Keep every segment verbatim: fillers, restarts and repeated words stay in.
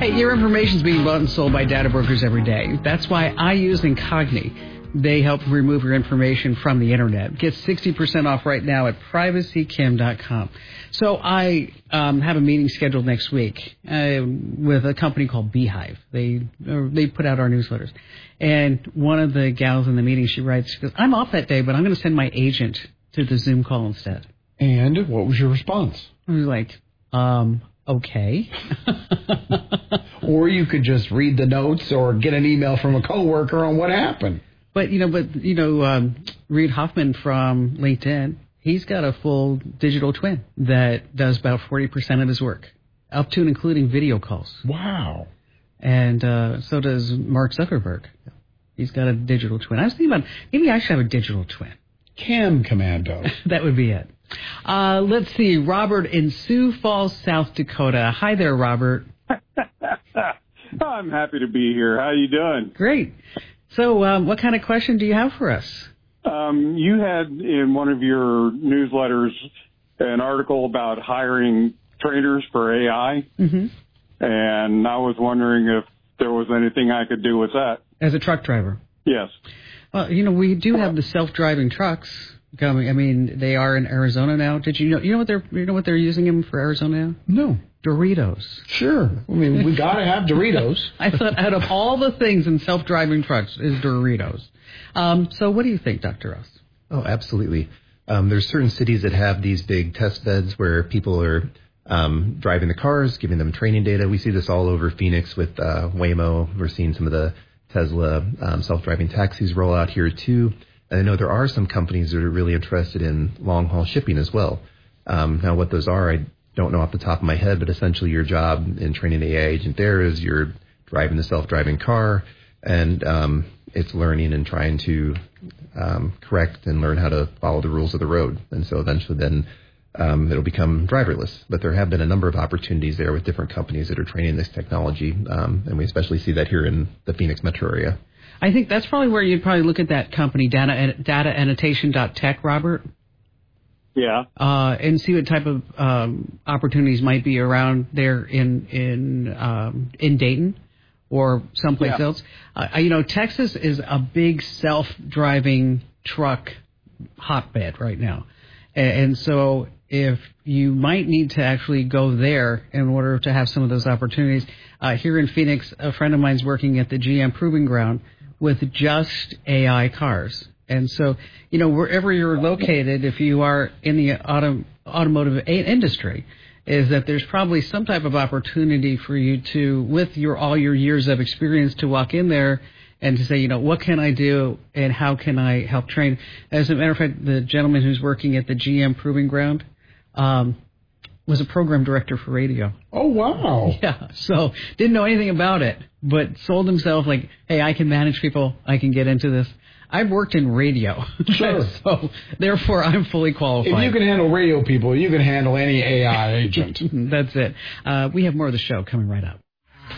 Hey, your information's being bought and sold by data brokers every day. That's why I use Incogni. They help remove your information from the internet. Get sixty percent off right now at privacy kim dot com. So I um, have a meeting scheduled next week uh, with a company called Beehive. They uh, they put out our newsletters. And one of the gals in the meeting, she writes, she goes, I'm off that day, but I'm going to send my agent to the Zoom call instead. And what was your response? I was like, um, okay. Or you could just read the notes or get an email from a coworker on what happened. But, you know, but you know, um, Reid Hoffman from LinkedIn, he's got a full digital twin that does about forty percent of his work, up to and including video calls. Wow. And uh, so does Mark Zuckerberg. He's got a digital twin. I was thinking about, maybe I should have a digital twin. Cam Commando. That would be it. Uh, let's see, Robert in Sioux Falls, South Dakota. Hi there, Robert. I'm happy to be here. How you doing? Great. So um, what kind of question do you have for us? Um, you had in one of your newsletters an article about hiring trainers for A I, mm-hmm. and I was wondering if there was anything I could do with that. As a truck driver? Yes. Well, you know, we do have the self-driving trucks coming. I mean, they are in Arizona now. Did you know? You know what they're? You know what they're using them for Arizona now? No. Doritos. Sure. I mean, we got to have Doritos. I thought out of all the things in self-driving trucks is Doritos. Um, so what do you think, Doctor Ross? Oh, absolutely. Um, there's certain cities that have these big test beds where people are um, driving the cars, giving them training data. We see this all over Phoenix with uh, Waymo. We're seeing some of the Tesla um, self-driving taxis roll out here, too. And I know there are some companies that are really interested in long-haul shipping as well. Um, now, what those are, I don't know off the top of my head, but essentially your job in training the A I agent there is you're driving the self-driving car, and um, it's learning and trying to um, correct and learn how to follow the rules of the road. And so eventually then um, it'll become driverless. But there have been a number of opportunities there with different companies that are training this technology, um, and we especially see that here in the Phoenix metro area. I think that's probably where you'd probably look at that company, data, data annotation dot tech, Robert. Yeah. Uh, and see what type of um, opportunities might be around there in in um, in Dayton or someplace yeah. else. Uh, you know, Texas is a big self-driving truck hotbed right now, and, and so if you might need to actually go there in order to have some of those opportunities. Uh, here in Phoenix, a friend of mine's working at the G M Proving Ground with just A I cars. And so, you know, wherever you're located, if you are in the auto, automotive a- industry, is that there's probably some type of opportunity for you to, with your all your years of experience, to walk in there and to say, you know, what can I do and how can I help train? As a matter of fact, the gentleman who's working at the G M Proving Ground um, was a program director for radio. Oh, wow. Yeah, so didn't know anything about it, but sold himself like, hey, I can manage people, I can get into this. I've worked in radio, sure. So therefore I'm fully qualified. If you can handle radio people, you can handle any A I agent. That's it. Uh, we have more of the show coming right up.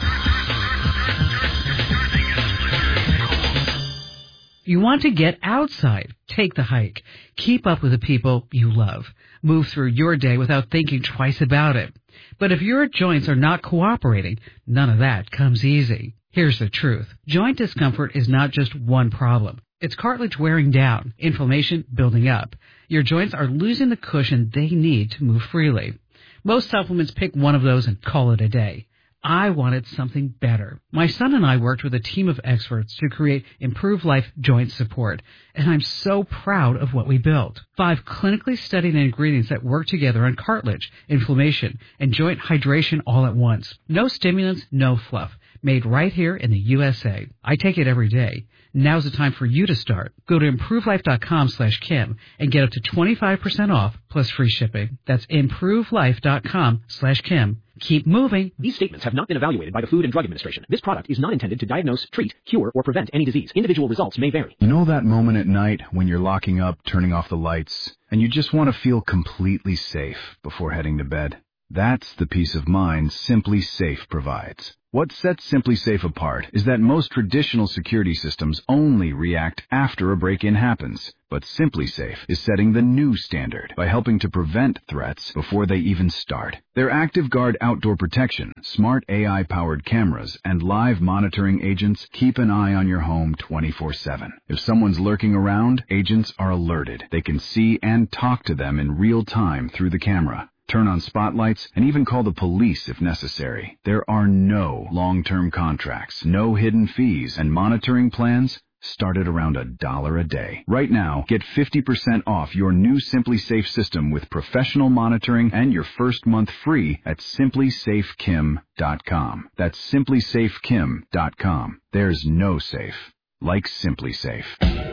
You want to get outside. Take the hike. Keep up with the people you love. Move through your day without thinking twice about it. But if your joints are not cooperating, none of that comes easy. Here's the truth. Joint discomfort is not just one problem. It's cartilage wearing down, inflammation building up. Your joints are losing the cushion they need to move freely. Most supplements pick one of those and call it a day. I wanted something better. My son and I worked with a team of experts to create Improve Life Joint Support, and I'm so proud of what we built. Five clinically studied ingredients that work together on cartilage, inflammation, and joint hydration all at once. No stimulants, no fluff. Made right here in the U S A. I take it every day. Now's the time for you to start. Go to improvelife.com slash Kim and get up to twenty-five percent off plus free shipping. That's improvelife.com slash Kim. Keep moving. These statements have not been evaluated by the Food and Drug Administration. This product is not intended to diagnose, treat, cure, or prevent any disease. Individual results may vary. You know that moment at night when you're locking up, turning off the lights, and you just want to feel completely safe before heading to bed? That's the peace of mind Simply Safe provides. What sets SimpliSafe apart is that most traditional security systems only react after a break-in happens. But SimpliSafe is setting the new standard by helping to prevent threats before they even start. Their ActiveGuard outdoor protection, smart A I-powered cameras, and live monitoring agents keep an eye on your home twenty-four seven. If someone's lurking around, agents are alerted. They can see and talk to them in real time through the camera, turn on spotlights, and even call the police if necessary. There are no long-term contracts, no hidden fees, and monitoring plans start at around a dollar a day. Right now, get fifty percent off your new SimpliSafe system with professional monitoring and your first month free at simply safe kim dot com. That's simply safe kim dot com. There's no safe like SimpliSafe.